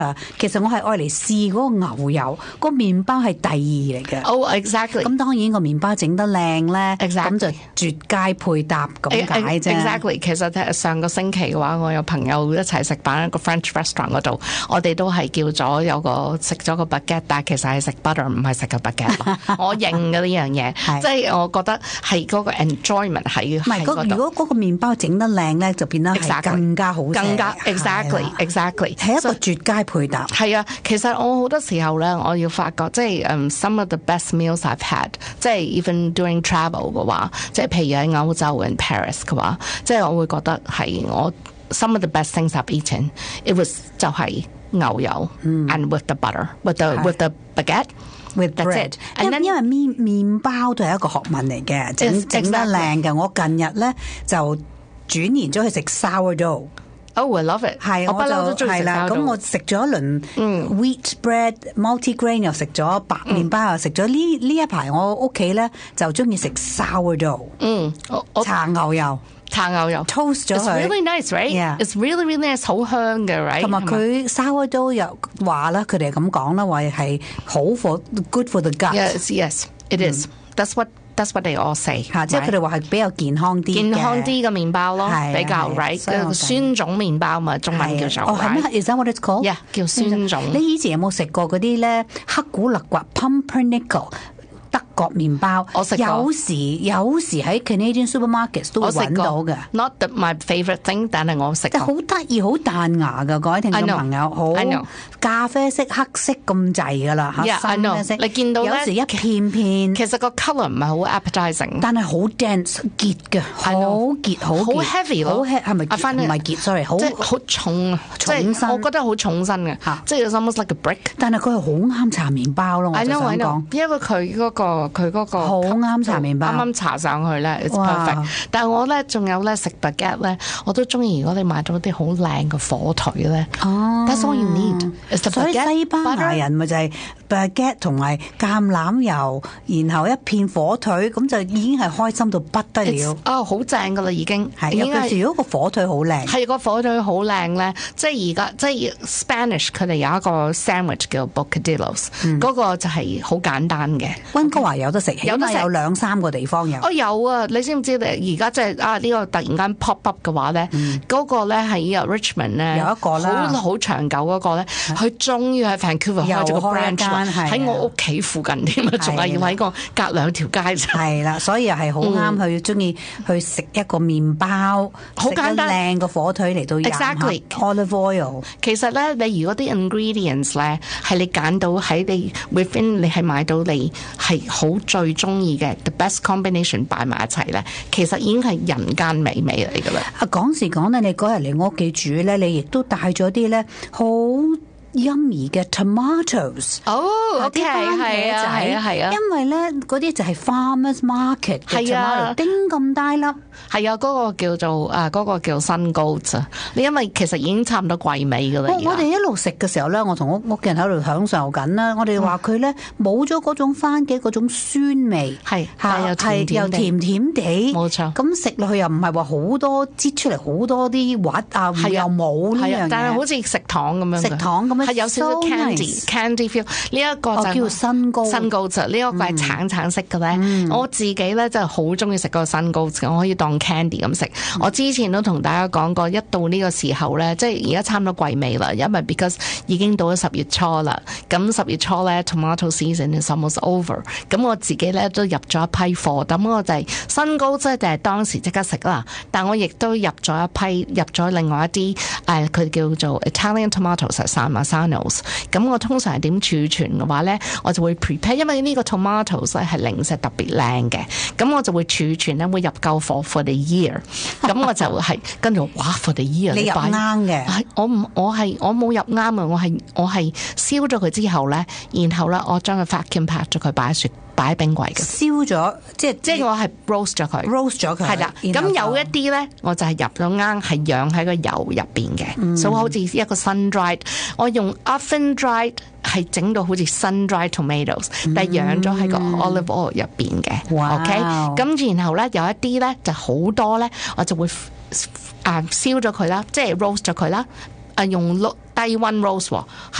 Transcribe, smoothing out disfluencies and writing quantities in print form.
其實我係愛嚟試嗰個牛油，個麵包係第二嚟嘅。 Oh, exactly. 咁當然個麵包整得靚咧，咁就絕佳配搭咁解啫。 Exactly. 其實上個星期嘅話，我有朋友一齊食飯喺個 French restaurant 嗰度，我哋都係叫咗食咗個 baguette， 但係其實係食 butter， 唔係食個 baguette 我認嘅呢樣嘢，即係我覺得係嗰個 enjoyment 係唔係如果嗰個麵包整得靚咧，就變得係更加好食， 更加 exactly 係一個絕佳配搭。 係啊，其實我好多時候咧，我要發覺即係some of the best meals I've had， 即係 even during travel 嘅話，即係譬如喺歐洲 in Paris 嘅話，即係我會覺得係我 some of the best things I've eaten it was 就係牛油and with the butter with the baguette with bread， 因為麵包都係一個學問嚟嘅，整得靚嘅。我近日咧就轉移咗去食 sourdough。Oh, I love it！ 係，我不嬲都中意食 sourdough。咁我食咗一輪 wheat bread、multigrain 又食咗白麵包又食咗。呢一排我屋企咧就中意食 sourdough。搽牛油。toast 咗佢 It's really nice, right? Yeah. It's really, really nice， 好香嘅 right？ 同埋佢 sourdough 又話啦，佢哋咁講啦，話係好 good for the gut。 Yes, it is. That's what they all say。 即係佢哋話係比較健康啲嘅麵包咯，比較 right。酸種麵包嘛，中文叫做。 係咩？Is that what it's called？ Yeah， 叫酸種。 你以前有冇食過嗰啲咧黑古勒骨 pumpernickel？德國麵包， 我食過。有時喺 Canadian supermarkets 都會揾到嘅。 Not my favorite thing， 但係我食過。 好得意，好彈牙㗎，各位聽眾朋友，好咖啡色、黑色咁滯㗎啦，深啡色。 你見到咧， 有時一片片。 其實個 colour 唔係好 appetizing， 但係好 dense 結嘅，好結，好 heavy 咯。 係咪？唔係結 ，sorry， 即係好重啊，重身。我覺得好重身嘅，即係 almost like a brick。 但係佢係好啱搽麵包咯，我就想講， 因為佢嗰個好啱搽麵包， 啱啱搽上去咧 ，it's perfect。但係我咧仲有咧食 baguette 咧，我都中意。如果你買到啲好靚嘅火腿咧，that's all you need。 所以西班牙人咪就係 baguette 同埋橄欖油，然後一片火腿，咁就已經係開心到不得了。 好正噶啦，已經係。 尤其是如果個火腿好靚， 係個火腿好靚咧，即係而家即係 Spanish 佢哋有一個 sandwich 叫 bocadillos， 嗰個就係好簡單嘅。 溫哥華有得食，有2-3個地方有。 有啊，你知唔知？而家即係呢個突然間 pop up 嘅話咧，嗰個咧喺 Richmond 咧有一個啦， 好長久嗰個咧，佢終於喺 Vancouver 開咗個 branch 喺我屋企附近添啊，仲係要喺個隔2條街就係啦，所以又係好啱去中意去食一個麵包， 好簡單靚個火腿嚟到飲 Exactly olive oil。 其實咧，你如果啲 ingredients 咧係你揀到喺你 within 你係買到你係好最中意嘅 the best combination 擺埋一齊咧，其實已經係人間美味嚟㗎啦。 講時講咧，你嗰日嚟我屋企煮咧，你亦都帶咗啲咧好yummy 嘅 tomatoes。 OK， 係啊， 因為咧嗰啲就係 farmers market 嘅 tomato， 丁咁大粒。 係啊，嗰個叫新高咋。你因為其實已經差唔多季尾㗎啦。 我哋一路食嘅時候咧，我同屋企人喺度享受緊啦。我哋話佢咧冇咗嗰種番茄嗰種酸味， 係又甜甜地， 冇錯。 咁食落去又唔係話好多擠出嚟好多啲核啊，又冇呢樣嘢。 但係好似食糖咁樣， 食糖咁樣係有少少 candy feel。呢一個就叫新高就呢一個係橙色嘅咧。我自己咧真係好中意食嗰個新高，我可以當 candy 咁食。我之前都同大家講過，一到呢個時候咧，即係而家差唔多季尾啦，因為 because 已經到咗10月初啦。咁10月初咧 tomato season is almost over。咁我自己咧都入咗一批貨，咁我就係新高即係當時即刻食啦。但我亦都入咗另外一啲佢叫做 Italian tomatoes 係 San Marzano's。咁我通常係點儲存嘅話咧，我就會 prepare， 因為呢個 tomatoes 咧係零舍特別靚嘅，咁我就會儲存咧，會入夠貨 for the year。咁我就係跟住哇 for the year， 你入啱嘅， 我冇入啱啊！我係燒咗佢之後咧，然後咧我將佢 vacuum pack 咗佢擺喺冰櫃嘅。燒咗即係我係 roast 咗佢係啦。咁有一啲咧，我就係入咗啱，係養喺個油入邊嘅，所以好似一個 sun dried， 我用 oven dried 係整到好似 sun dried tomatoes， 但係養咗喺個 olive oil 入邊嘅。OK， 咁然後咧有一啲咧就好多咧，我就會燒咗佢啦，即係 roast 咗佢啦。用低溫 roast 喎。